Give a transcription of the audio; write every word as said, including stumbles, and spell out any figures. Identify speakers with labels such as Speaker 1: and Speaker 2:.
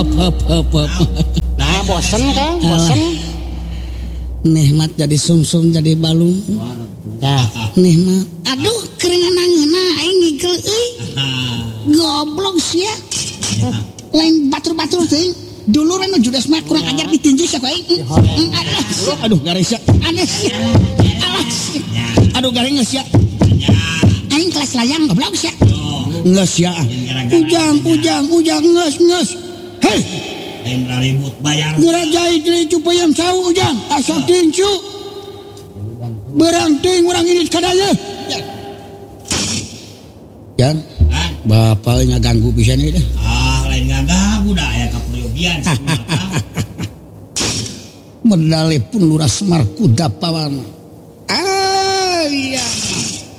Speaker 1: hop hop hop hop.
Speaker 2: Nah, bosen kan? Bosen.
Speaker 1: Nikmat jadi sumsum jadi balung.
Speaker 2: Ya.
Speaker 1: Nikmat. Aduh, keringan nangeuna aing ngigel euy. Goblok sia. Lain batur-batur teuing. Dulu rena Judas mah kurang ajar ditinju sia aing. Aduh, garing sia. Aneh sia. Aduh, garing sia. Aing kelas layang goblok sia. Nges ya. Ujang, ujang, ujang nges, nges. Hei.
Speaker 3: Lain ribut bayar.
Speaker 1: Gerajai diri cupayam sau ujang. Asal tinju. Berangting orang ini kadaya. Jan. Bapaknya ganggu pisan ieu dah.
Speaker 3: Ah, lain ganggu dah aya kapriogian.
Speaker 1: Medali pun luras Semar kuda pawan.